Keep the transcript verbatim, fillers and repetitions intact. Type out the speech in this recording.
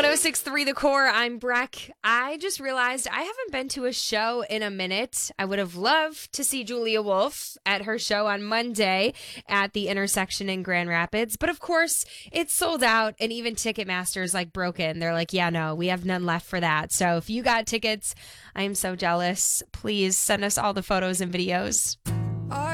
oh six point three The Core. I'm Breck. I just realized I haven't been to a show in a minute. I would have loved to see Julia Wolf at her show on Monday at the Intersection in Grand Rapids. But of course, it's sold out, and even Ticketmaster's like broken. They're like, yeah, no, we have none left for that. So if you got tickets, I am so jealous. Please send us all the photos and videos.